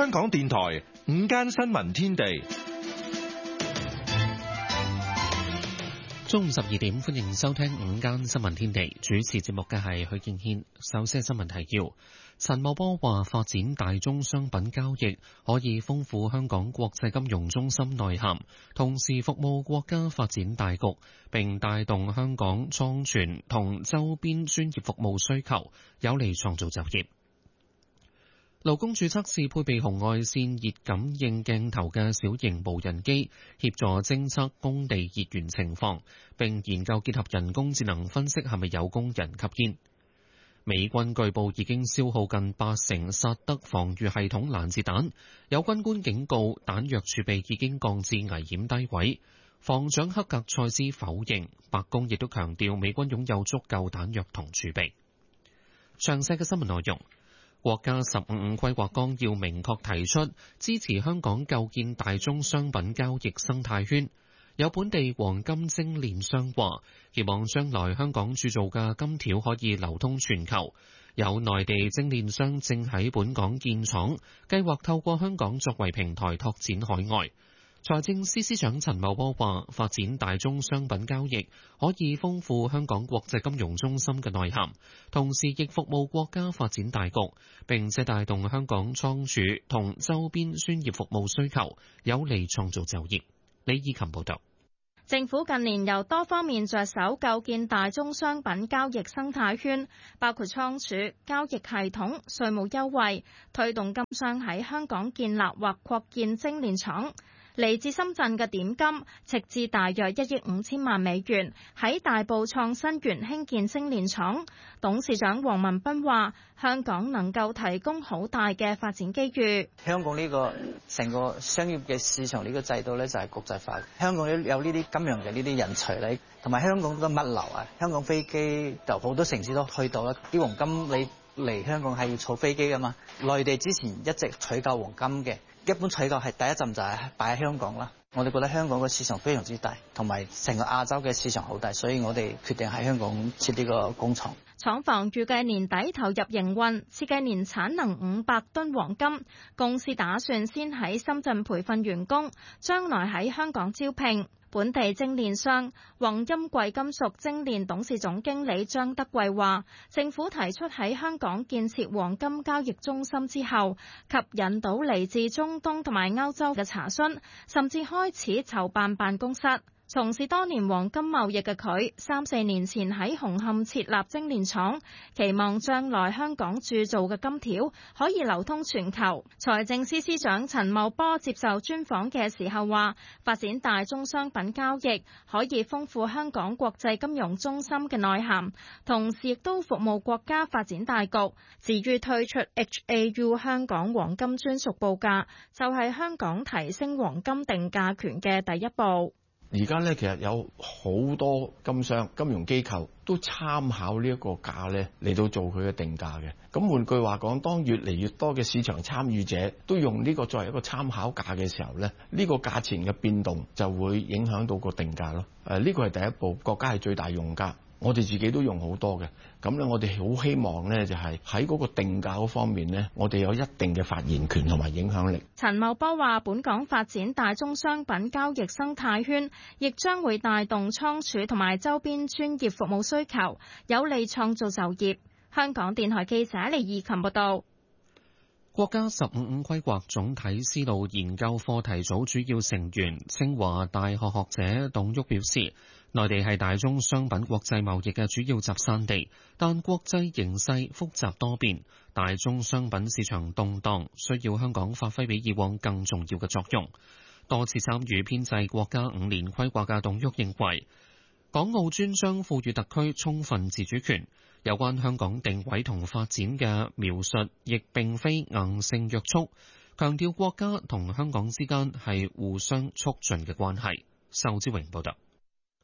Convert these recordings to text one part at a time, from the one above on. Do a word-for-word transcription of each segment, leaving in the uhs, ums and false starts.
香港電台午間新聞天地， 中午十二點，歡迎收聽午間新聞天地。主持節目嘅係許敬軒。首先新聞提要：陳茂波話，發展大宗商品交易可以豐富香港國際金融中心內涵，同時服務國家發展大局，並帶動香港倉存同周邊專業服務需求，有利創造就業。勞工處測試配備紅外線熱感應鏡頭嘅小型無人機，協助偵測工地熱源情況，並研究結合人工智能分析係咪有工人吸煙。美軍據報已經消耗近八成薩德防禦系統攔截彈，有軍官警告彈藥儲備已經降至危險低位。防長克格塞斯否認，白宮亦都強調美軍擁有足夠彈藥同儲備。詳細嘅新聞內容。國家十五五規劃綱要明確提出，支持香港構建大宗商品交易生態圈。有本地黃金精煉商話，希望將來香港鑄造嘅金條可以流通全球。有內地精煉商正喺本港建廠，計劃透過香港作為平台拓展海外。財政司司長陳茂波話，發展大宗商品交易可以豐富香港國際金融中心嘅內涵，同時亦服務國家發展大局，並且帶動香港倉儲同周邊專業服務需求，有利創造就業。李以琴報道。 政府近年由多方面着手構建大宗商品交易生態圈，包括倉儲、交易系統、稅務優惠，推動金商喺香港建立或擴建精煉廠。嚟自深圳嘅點金斥資大約一億五千萬美元喺大埔創新園興建精煉廠。董事長黃文斌話：香港能夠提供好大嘅發展機遇。 香港呢個成個商業嘅市場呢個制度咧就係國際化。香港有呢啲金融嘅呢啲人才咧，同埋香港嘅物流啊，香港飛機就好多城市都去到啦。啲黃金你嚟香港係要坐飛機噶嘛？內地之前一直採購黃金嘅。一般採購係第一站就係擺喺香港啦，我哋覺得香港嘅市場非常之大，同埋成個亞洲嘅市場好大，所以我哋決定喺香港設呢個工廠。 廠房預計年底投入營運，設計年產能五百噸黃金。公司打算先喺深圳培訓員工，將來喺香港招聘。本地精煉商宏鑫貴金屬精煉董事總經理張德貴話，政府提出喺香港建設黃金交易中心之後，吸引到嚟自中東同埋歐洲嘅查詢，甚至開始籌辦辦公室。從事多年黃金貿易嘅佢，三四年前喺紅磡設立精煉廠，期望將來香港鑄造嘅金條可以流通全球。財政司司長陳茂波接受專訪嘅時候話，發展大宗商品交易可以豐富香港國際金融中心嘅內涵，同時亦都服務國家發展大局。至於推出 H A U 香港黃金專屬報價，就係香港提升黃金定價權嘅第一步。 而家咧，其實有好多金商、金融機構都參考呢一個價咧嚟到做佢嘅定價嘅。咁換句話講，當越嚟越多嘅市場參與者都用呢個作為一個參考價嘅時候咧，呢個價錢嘅變動就會影響到個定價咯。誒，呢個係第一步，國家係最大用家。我哋自己都用好多嘅，咁咧我哋好希望咧就係喺嗰個定價嗰方面咧，我哋有一定嘅發言權同埋影響力。 陳茂波話：本港發展大宗商品交易生態圈，亦將會帶動倉儲同埋周邊專業服務需求，有利創造就業。香港電台記者李義琴報道。 國家十五五規劃總體思路研究課題組主要成員清華大學學者董旭表示，內地係大宗商品國際貿易嘅主要集散地，但國際形勢複雜多變，大宗商品市場動盪，需要香港發揮比以往更重要嘅作用。多次參與編製國家五年規劃嘅董旭認為，港澳專章賦予特區充分自主權，有關香港定位同發展嘅描述亦並非硬性約束，強調國家同香港之間係互相促進嘅關係。仇志榮報道。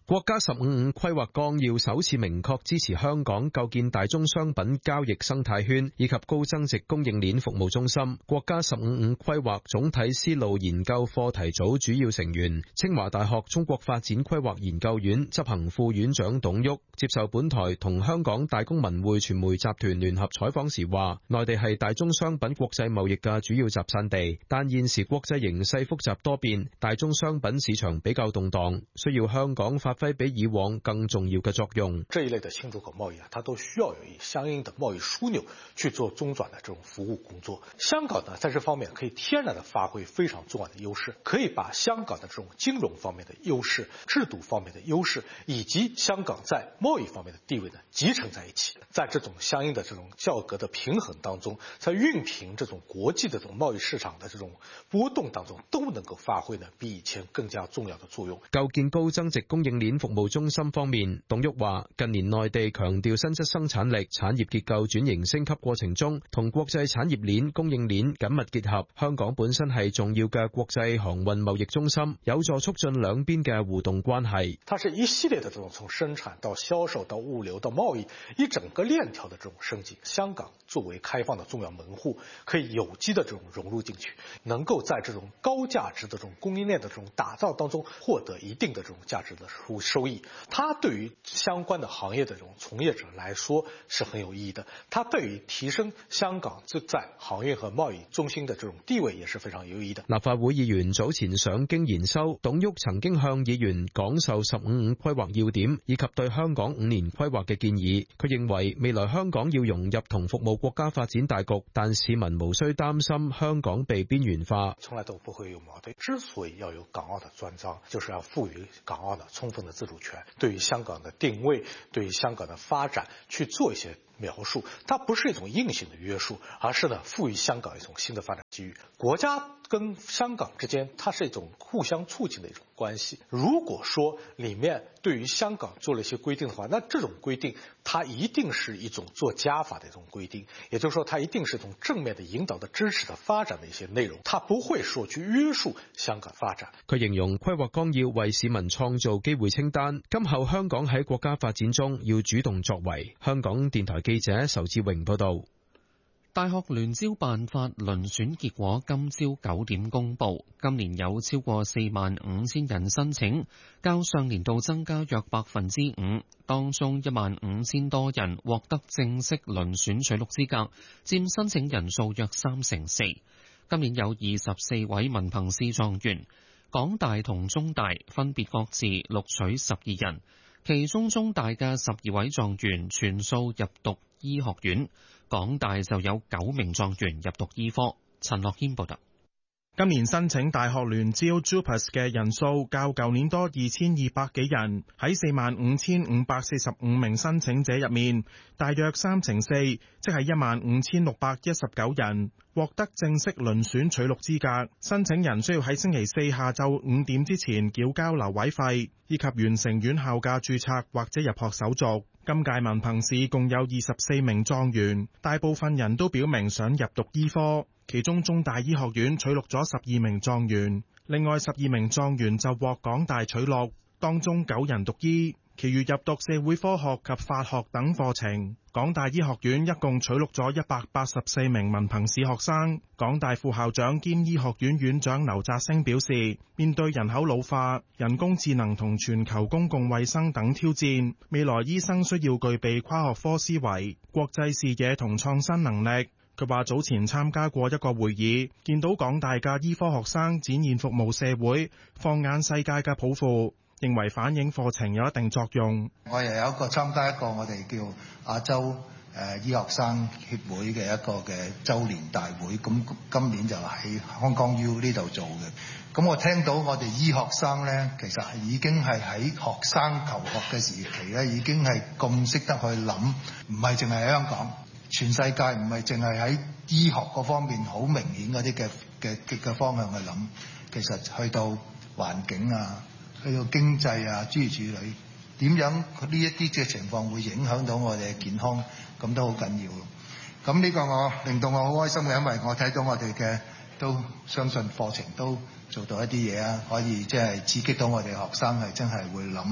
國家十五五規劃綱要首次明確支持香港構建大宗商品交易生態圈以及高增值供應鏈服務中心。國家十五五規劃總體思路研究課題組主要成員、清華大學中國發展規劃研究院執行副院長董旭接受本台同香港大公文匯傳媒集團聯合採訪時話，內地係大宗商品國際貿易嘅主要集散地，但現時國際形勢複雜多變，大宗商品市場比較動盪，需要香港發揮比以往更重要嘅作用。 這一類的輕出口貿易啊，它都需要有相應的貿易樞紐去做中轉的這種服務工作。香港呢，在這方面可以天然的發揮非常重要的優勢，可以把香港的這種金融方面的優勢、制度方面的優勢，以及香港在貿易方面的地位呢，集成在一起。在這種相應的這種價格的平衡當中，在熨平這種國際的這種貿易市場的這種波動當中，都能夠發揮呢比以前更加重要的作用。 構建高增值供應鏈服務中心方面，董旭話：近年內地強調新質生產力，產業結構轉型升級過程中，同國際產業鏈、供應鏈緊密結合。香港本身係重要嘅國際航運貿易中心，有助促進兩邊嘅互動關係。 它是一系列的這種從生產到銷售到物流到貿易一整個鏈條的這種升級。香港作為開放的重要門戶，可以有機的這種融入進去，能夠在這種高價值的這種供應鏈的這種打造當中獲得一定的這種價值的收收益。它對於相關的行業的這種從業者來說是很有意義的，它對於提升香港在航運和貿易中心的這種地位也是非常有意義的。 立法會議員早前上京研修，董旭曾經向議員講授十五五規劃要點以及對香港五年規劃嘅建議。佢認為未來香港要融入同服務國家發展大局，但市民無需擔心香港被邊緣化。 從來都不會有矛盾。之所以要有港澳的專章，就是要賦予港澳的充分的自主權，對於香港的定位，對於香港的發展去做一些描述。它不是一種硬性的約束，而是呢賦予香港一種新的發展機遇。國家跟香港之間，它是一種互相促進的一種關係。如果說裡面對於香港做了一些規定的話，那這種規定它一定是一種做加法的一種規定，也就是說它一定是一種正面的引導的支持的發展的一些內容，它不會說去約束香港發展。 佢形容規劃綱要為市民創造機會清單，今後香港喺國家發展中要主動作為。香港電台記者仇志榮報道。 大學聯招辦法遴選結果今朝九點公佈，今年有超過四萬五千人申請，較上年度增加約百分之五。當中一萬五千多人獲得正式遴選取錄資格，佔申請人數約三成四。今年有二十四位文憑試狀元，港大同中大分別各自錄取十二人，其中中大嘅十二位狀元全數入讀醫學院。港大就有九名狀元入讀醫科。陳樂謙報道。 今年申請大學聯招 JUPAS 嘅人數較舊年多二千二百幾人，喺四萬五千五百四十五名申請者入面，大約三成四，即係一萬五千六百一十九人獲得正式遴選取錄資格。申請人需要喺星期四下晝五點之前繳交留位費，以及完成院校嘅註冊或者入學手續。今屆文憑試共有二十四名狀元，大部分人都表明想入讀醫科，其中中大醫學院取錄咗十二名狀元，另外十二名狀元就獲港大取錄，當中九人讀醫，其餘入讀社會科學及法學等課程。港大醫學院一共取錄咗一百八十四名文憑試學生。港大副校長兼醫學院院長劉澤星表示，面對人口老化、人工智能同全球公共衛生等挑戰，未來醫生需要具備跨學科思維、國際視野同創新能力。佢話早前參加過一個會議，見到港大嘅醫科學生展現服務社會、放眼世界嘅抱負，認為反映課程有一定作用。 我又有一個參加一個我哋叫亞洲誒醫學生協會嘅一個嘅周年大會，咁今年就喺香港 U 呢度做嘅。咁我聽到我哋醫學生呢，其實係已經係喺學生求學嘅時期呢，已經係咁識得去諗，唔係淨係喺香港，全世界唔係淨係喺醫學嗰方面好明顯嗰啲嘅嘅嘅方向去諗，其實去到環境啊，去到經濟啊，諸如此類，點樣呢一啲嘅情況會影響到我哋嘅健康，咁都好緊要。咁呢個我令到我好開心嘅，因為我睇到我哋嘅都相信課程都做到一啲嘢啊，可以即係刺激到我哋學生係真係會諗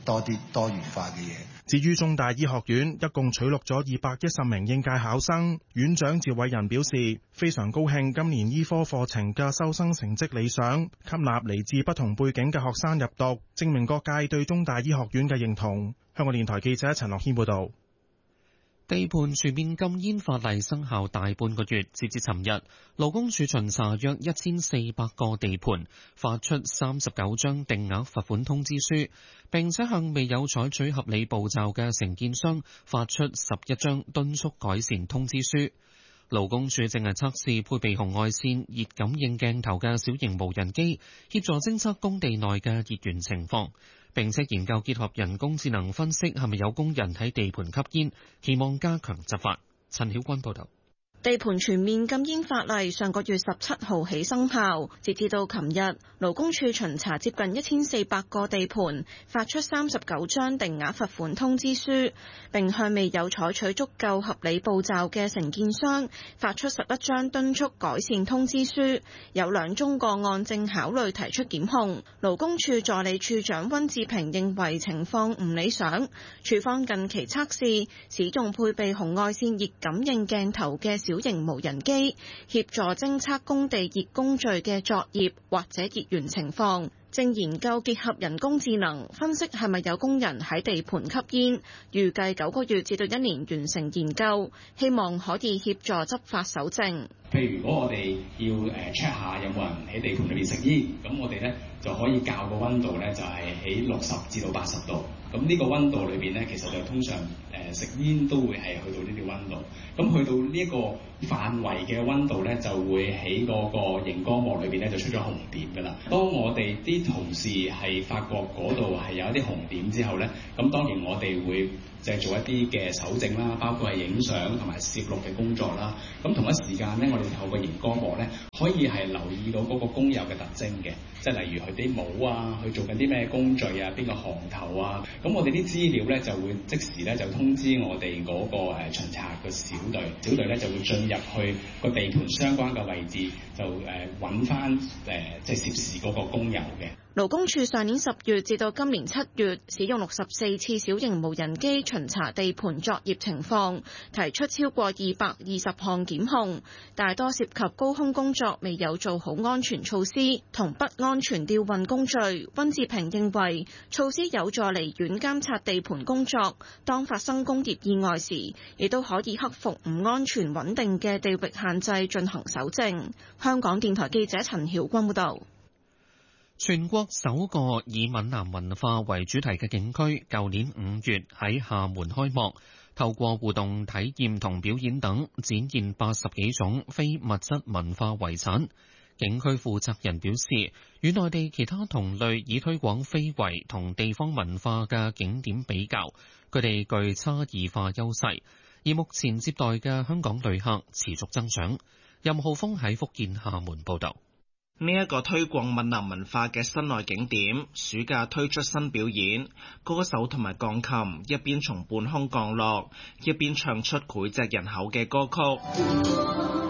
多啲多元化嘅嘢。 至於中大醫學院一共取錄咗二百一十名應屆考生，院長趙偉仁表示非常高興今年醫科課程嘅收生成績理想，吸納嚟自不同背景嘅學生入讀，證明各界對中大醫學院嘅認同。香港電台記者陳樂軒報導。 地盤全面禁煙法例生效大半個月，截至尋日，勞工處巡查約一千四百個地盤，發出三十九張定額罰款通知書，並且向未有採取合理步驟嘅承建商發出十一張敦促改善通知書。勞工處正係測試配備紅外線熱感應鏡頭嘅小型無人機，協助偵測工地內嘅熱源情況，並且研究結合人工智能分析係咪有工人喺地盤吸煙，期望加強執法。陳曉君報道。 地盤全面禁煙法例上個月十七號起生效，截至到琴日，勞工處巡查接近一千四百個地盤，發出三十九張定額罰款通知書，並向未有採取足夠合理步驟嘅承建商發出十一張敦促改善通知書。有兩宗個案正考慮提出檢控。勞工處助理處長溫志平認為情況唔理想，處方近期測試使用配備紅外線熱感應鏡頭嘅小型無人機，協助偵測工地熱工序嘅作業或者熱源情況，正研究結合人工智能分析係咪有工人喺地盤吸煙，預計九個月至到一年完成研究，希望可以協助執法搜證。 譬如如果我哋要誒 check 下有冇人喺地盤裏邊食煙，咁我哋咧就可以校個溫度咧，就係喺六十至到八十度。咁呢個溫度裏邊咧，其實就通常誒食煙都會係去到呢啲溫度。咁去到呢一個範圍嘅溫度咧，就會喺嗰個熒光幕裏邊咧就出咗紅點㗎啦。當我哋啲同事係發覺嗰度係有一啲紅點之後咧，咁當然我哋會就係做一啲嘅搜證啦，包括係影相同埋攝錄嘅工作啦。咁同一時間咧，我哋透過熒光幕咧，可以係留意到嗰個工友嘅特徵嘅，即係例如佢啲帽啊，佢做緊啲咩工序啊，邊個行頭啊。咁我哋啲資料咧就會即時咧就通知我哋嗰個誒巡查嘅小隊，小隊咧就會進入去個地盤相關嘅位置，就誒揾翻誒即係涉事嗰個工友嘅。 勞工處上年十月至到今年七月，使用六十四次小型無人機巡查地盤作業情況，提出超過二百二十項檢控，大多涉及高空工作未有做好安全措施同不安全吊運工序。溫志平認為措施有助離遠監察地盤工作，當發生工業意外時，亦都可以克服唔安全穩定嘅地域限制進行搜證。香港電台記者陳曉君報導。 全國首個以閩南文化為主題嘅景區，舊年五月喺廈門開幕，透過互動體驗同表演等，展現八十幾種非物質文化遺產。景區負責人表示，與內地其他同類以推廣非遺同地方文化嘅景點比較，佢哋具差異化優勢，而目前接待嘅香港旅客持續增長。任浩峰喺福建廈門報導。 呢一個推廣閩南文化嘅室內景點，暑假推出新表演，歌手同埋鋼琴一邊從半空降落，一邊唱出膾炙人口嘅歌曲。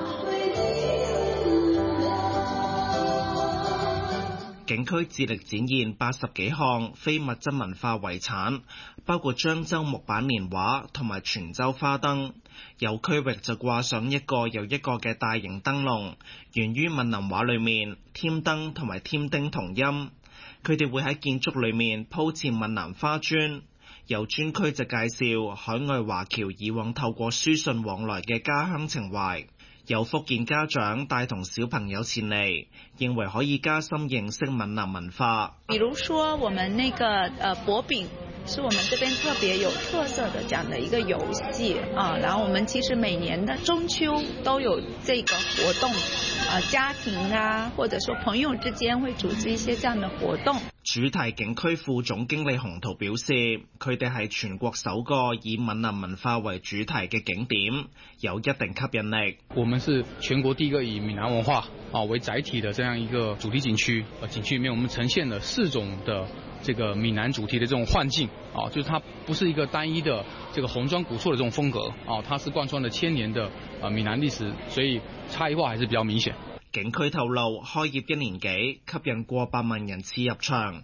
景區致力展現八十幾項非物質文化遺產，包括漳州木板年畫同埋泉州花燈。有區域就掛上一個又一個嘅大型燈籠，源於閩南話裏面添燈同埋添丁同音。佢哋會喺建築裏面鋪設閩南花磚。有專區就介紹海外華僑以往透過書信往來嘅家鄉情懷。有福建家長帶同小朋友前嚟，認為可以加深認識閩南文化。 比如說，我們那個呃薄餅，是我們這邊特別有特色的這樣的一個遊戲啊。然後我們其實每年的中秋都有這個活動，啊家庭啊，或者說朋友之間會組織一些這樣的活動。 主題景區副總經理洪圖表示，佢哋係全國首個以閩南文化為主題嘅景點，有一定吸引力。 我們是全國第一個以閩南文化啊為載體的這樣一個主題景區。呃，景區裏面我們呈現了四種的這個閩南主題的這種幻境啊，就是它不是一個單一的這個紅磚古厝的這種風格啊，它是貫穿了千年的啊閩南歷史，所以差異化還是比較明顯。 景區透露，開業一年幾，吸引過百萬人次入場，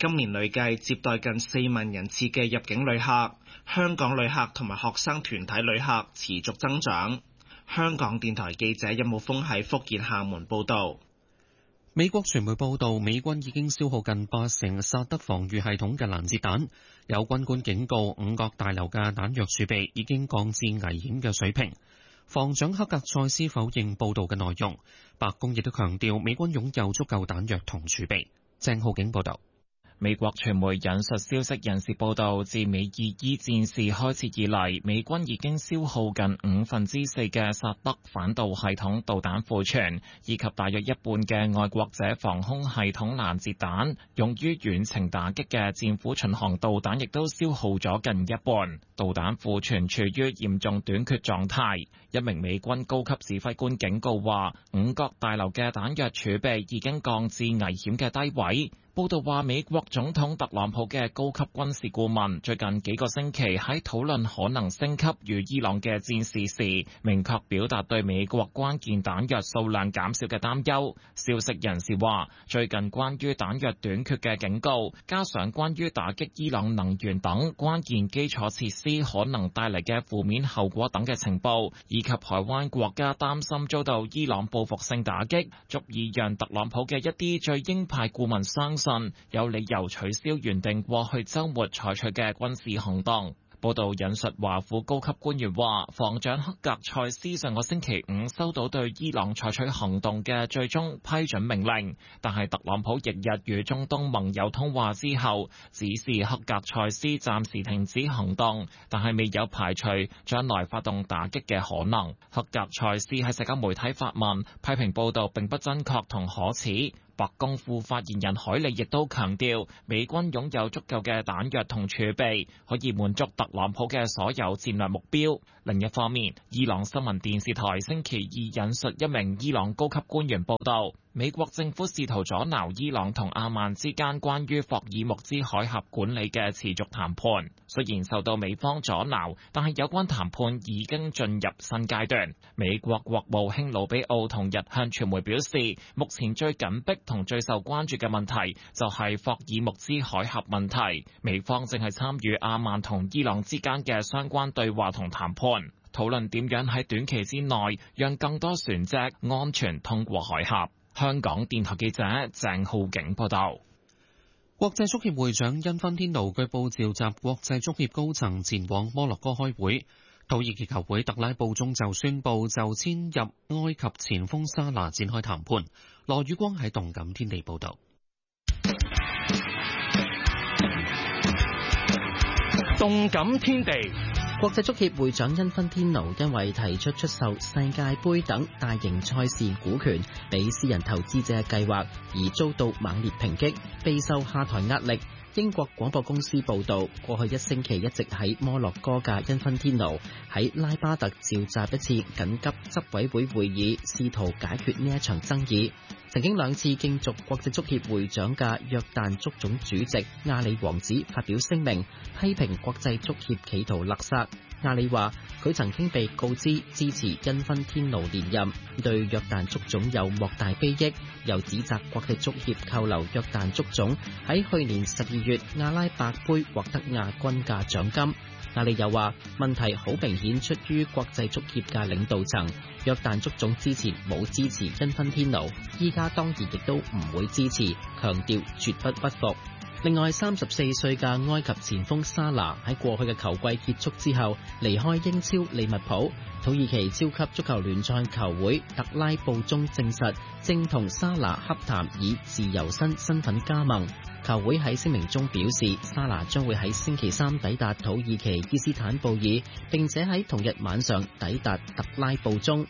今年累計接待近四萬人次嘅入境旅客，香港旅客同埋學生團體旅客持續增長。香港電台記者任慕峰喺福建廈門報導。 美國傳媒報道，美軍已經消耗近八成薩德防禦系統嘅攔截彈，有軍官警告五角大樓嘅彈藥儲備已經降至危險嘅水平。防長克格塞斯否認報道嘅內容，白宮亦都強調美軍擁有足夠彈藥同儲備。鄭浩景報道。 美國傳媒引述消息人士報道，自美伊伊戰事開始以嚟，美軍已經消耗近五分之四嘅薩德反導系統導彈庫存，以及大約一半嘅愛國者防空系統攔截彈，用於遠程打擊嘅戰斧巡航導彈亦都消耗咗近一半，導彈庫存處於嚴重短缺狀態。一名美軍高級指揮官警告話，五角大樓嘅彈藥儲備已經降至危險嘅低位。報道話，美國總統特朗普嘅高級軍事顧問最近幾個星期喺討論可能升級與伊朗嘅戰事時，明確表達對美國關鍵彈藥數量減少嘅擔憂。消息人士話，最近關於彈藥短缺嘅警告，加上關於打擊伊朗能源等關鍵基礎設施可能帶嚟嘅負面後果等嘅情報，以及海灣國家擔心遭到伊朗報復性打擊，足以讓特朗普嘅一啲最鷹派顧問相信有理由取消原定過去週末採取嘅軍事行動。報道引述華府高級官員話，防長克格塞斯上個星期五收到對伊朗採取行動嘅最終批准命令，但係特朗普翌日與中東盟友通話之後，指示克格塞斯暫時停止行動，但係未有排除將來發動打擊嘅可能。克格塞斯喺社交媒體發文，批評報道並不真確同可恥。白宮副發言人海利亦都強調，美軍擁有足夠嘅彈藥同儲備，可以滿足特朗普嘅所有戰略目標。另一方面，伊朗新聞電視台星期二引述一名伊朗高級官員報道，美國政府試圖阻撓伊朗同阿曼之間關於霍爾木茲海峽管理嘅持續談判。雖然受到美方阻撓，但係有關談判已經進入新階段。美國國務卿魯比奧同日向傳媒表示，目前最緊迫同最受關注嘅問題就係霍爾木茲海峽問題。美方正係參與阿曼同伊朗之間嘅相關對話同談判，討論點樣喺短期之內讓更多船隻安全通過海峽。香港電台記者鄭浩景報道。 國際足協會長因芬天奴據報召集國際足協高層前往摩洛哥開會。土耳其球會特拉布宗就宣布就簽入埃及前鋒沙拿展開談判。羅宇光喺動感天地報道。 動感天地。 國際足協會長因芬天奴因為提出出售世界盃等大型賽事股權俾私人投資者嘅計劃，而遭到猛烈抨擊，備受下台壓力。英國廣播公司報道，過去一星期一直喺摩洛哥嘅因芬天奴喺拉巴特召集一次緊急執委會會議，試圖解決呢一場爭議。曾經兩次競逐國際足協會長嘅約旦足總主席亞里王子發表聲明，批評國際足協企圖勒殺。亞里話佢曾經被告知支持因芬天奴連任，對約旦足總有莫大裨益，又指責國際足協扣留約旦足總喺去年十二月阿拉伯杯獲得亞軍嘅獎金。亞里又話問題好明顯出於國際足協嘅領導層，約旦足總之前冇支持因芬天奴，依家當然亦都唔會支持，強調絕不屈服。另外，三十四歲嘅埃及前鋒沙拿喺過去嘅球季結束之後離開英超利物浦。土耳其超級足球聯賽球會特拉布宗證實正同沙拿洽談以自由身身份加盟。球會喺聲明中表示，沙拿將會喺星期三抵達土耳其伊斯坦布爾，並且喺同日晚上抵達特拉布宗。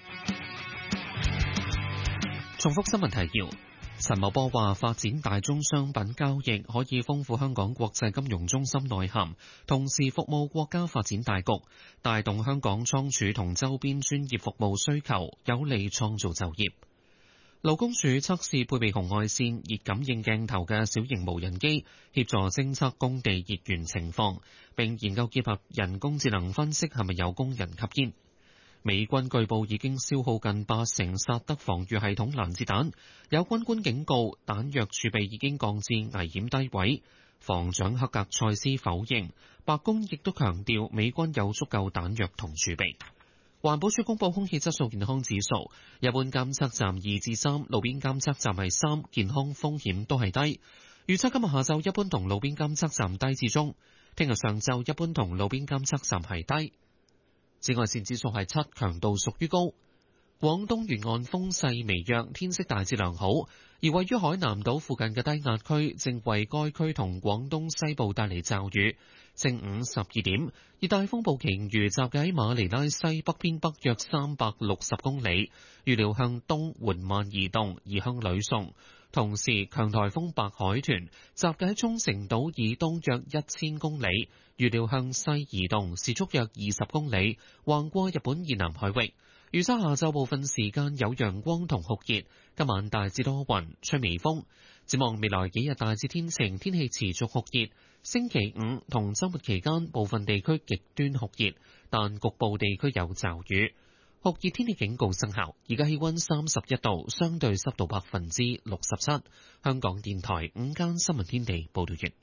重複新聞提要。陳茂波話：發展大宗商品交易可以豐富香港國際金融中心內涵，同時服務國家發展大局，帶動香港倉儲同周邊專業服務需求，有利創造就業。勞工處測試配備紅外線熱感應鏡頭嘅小型無人機，協助偵測工地熱源情況，並研究結合人工智能分析係咪有工人吸煙。美軍據報已經消耗近八成薩德防禦系統攔截彈，有軍官警告彈藥儲備已經降至危險低位。 防長克格塞斯否認，白宮亦都強調美軍有足夠彈藥同儲備。環保署公布空氣質素健康指數，一般監測站二至三，路邊監測站係三，健康風險都係低。預測今日下晝一般同路邊監測站低至中，聽日上晝一般同路邊監測站係低。紫外線指數係七，強度屬於高。廣東沿岸風勢微弱，天色大致良好。而位於海南島附近嘅低壓區正為該區同廣東西部帶嚟驟雨。正午十二點，熱帶風暴鯨魚集喺馬尼拉西北偏北約三百六十公里，預料向東緩慢移動，移向呂宋。同時，強颱風白海豚集喺沖繩島以東約一千公里，預料向西移動，時速約二十公里，橫過日本以南海域。預測下晝部分時間有陽光同酷熱，今晚大致多雲，吹微風。展望未來幾日大致天晴，天氣持續酷熱。星期五同週末期間部分地區極端酷熱，但局部地區有驟雨。酷熱天氣警告生效。而家氣溫三十一度，相對濕度百分之六十七。香港電台午間新聞天地報道完。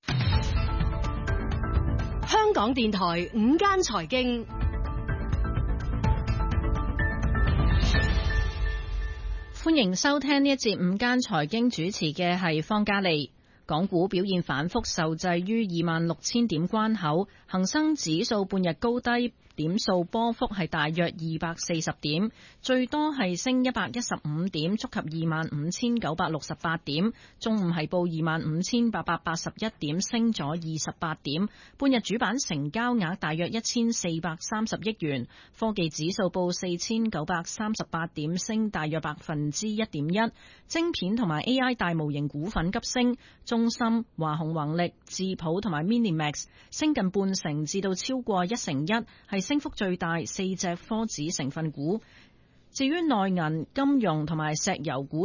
香港電台午間財經。歡迎收聽呢一節午間財經，主持嘅係方嘉利。港股表現反覆，受制於二萬六千點關口，恒生指數半日高低點數波幅係大約二百四十點，最多係升一百一十五點，觸及二萬五千九百六十八點。中午係報二萬五千八百八十一點，升咗二十八點。半日主板成交額大約一千四百三十億元。科技指數報四千九百三十八點，升大約百分之一點一。晶片同埋 A I 大模型股份急升，中芯、華虹宏力、智普同埋 Minimax 升近半成至到超過一成一，係升幅最大四隻科指成分股。至於內銀、金融同埋石油股